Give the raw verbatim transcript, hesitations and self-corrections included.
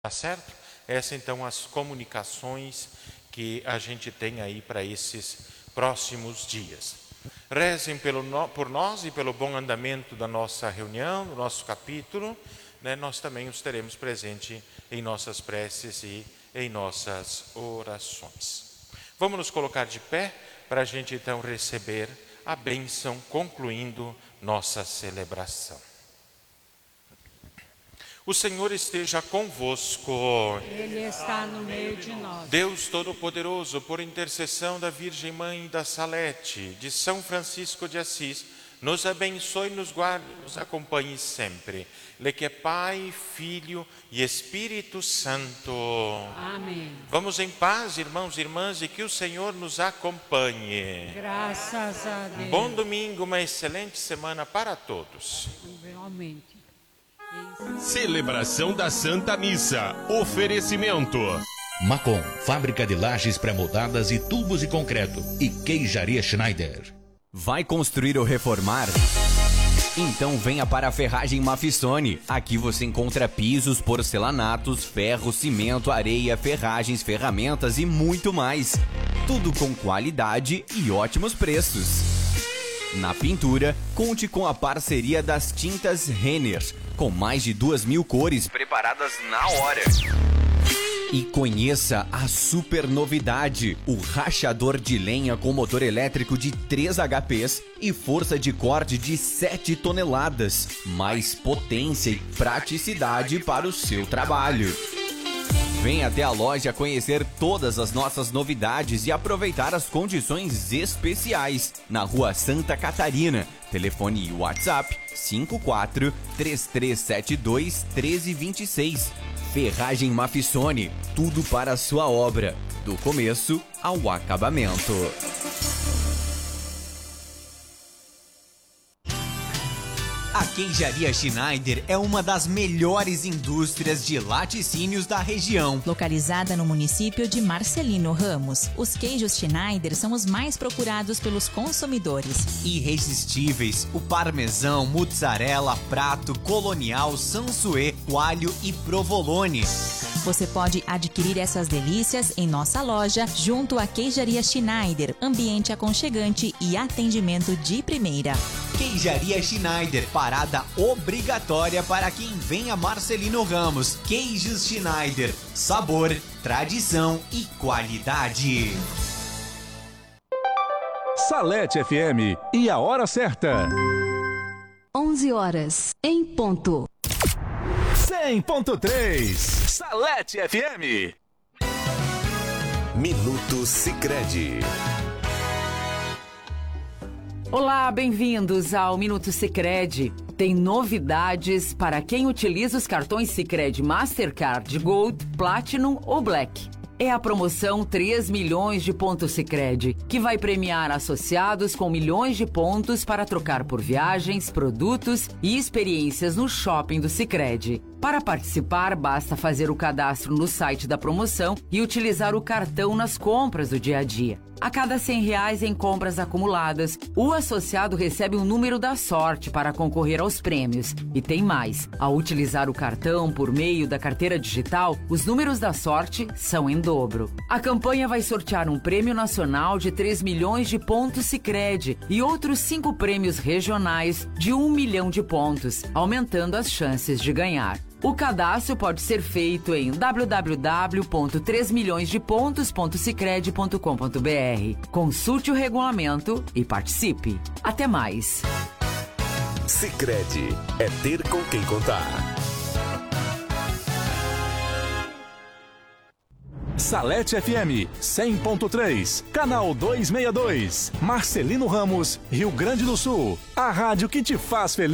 Tá certo? Essas então as comunicações que a gente tem aí para esses próximos dias. Rezem pelo, por nós e pelo bom andamento da nossa reunião, do nosso capítulo, né? Nós também os teremos presente em nossas preces e em nossas orações. Vamos nos colocar de pé para a gente então receber a bênção, concluindo nossa celebração. O Senhor esteja convosco. Ele está no meio de nós. Deus Todo-Poderoso, por intercessão da Virgem Mãe da Salete, de São Francisco de Assis, nos abençoe, nos guarde, nos acompanhe sempre. Ele que é Pai, Filho e Espírito Santo. Amém. Vamos em paz, irmãos e irmãs, e que o Senhor nos acompanhe. Graças a Deus. Um bom domingo, uma excelente semana para todos. Realmente. Celebração da Santa Missa. Oferecimento. Macon, fábrica de lajes pré-moldadas e tubos de concreto. E Queijaria Schneider. Vai construir ou reformar? Então venha para a Ferragem Mafissone. Aqui você encontra pisos, porcelanatos, ferro, cimento, areia, ferragens, ferramentas e muito mais. Tudo com qualidade e ótimos preços. Na pintura, conte com a parceria das tintas Renner, com mais de duas mil cores preparadas na hora. E conheça a super novidade, o rachador de lenha com motor elétrico de três H Pês e força de corte de sete toneladas, mais potência e praticidade para o seu trabalho. Venha até a loja conhecer todas as nossas novidades e aproveitar as condições especiais. Na Rua Santa Catarina, telefone e WhatsApp cinco quatro, três três sete dois, um três dois seis. Ferragem Mafissone, tudo para a sua obra, do começo ao acabamento. A Queijaria Schneider é uma das melhores indústrias de laticínios da região. Localizada no município de Marcelino Ramos, os queijos Schneider são os mais procurados pelos consumidores. Irresistíveis, o parmesão, mozzarella, prato, colonial, sansuê, coalho e provolone. Você pode adquirir essas delícias em nossa loja, junto à Queijaria Schneider, ambiente aconchegante e atendimento de primeira. Queijaria Schneider, parada obrigatória para quem vem a Marcelino Ramos. Queijos Schneider, sabor, tradição e qualidade. Salete F M e a hora certa. onze horas, em ponto. cem ponto três, Salete F M. Minuto Sicredi. Olá, bem-vindos ao Minuto Sicredi. Tem novidades para quem utiliza os cartões Sicredi Mastercard Gold, Platinum ou Black. É a promoção três milhões de pontos Sicredi, que vai premiar associados com milhões de pontos para trocar por viagens, produtos e experiências no shopping do Sicredi. Para participar, basta fazer o cadastro no site da promoção e utilizar o cartão nas compras do dia a dia. A cada cem reais em compras acumuladas, o associado recebe um número da sorte para concorrer aos prêmios. E tem mais, ao utilizar o cartão por meio da carteira digital, os números da sorte são em dobro. A campanha vai sortear um prêmio nacional de três milhões de pontos Sicredi e outros cinco prêmios regionais de um milhão de pontos, aumentando as chances de ganhar. O cadastro pode ser feito em w w w ponto três milhões de pontos ponto sicredi ponto com ponto b r. Consulte o regulamento e participe. Até mais. Sicredi é ter com quem contar. Salete F M cem ponto três, canal duzentos e sessenta e dois, Marcelino Ramos, Rio Grande do Sul. A rádio que te faz feliz.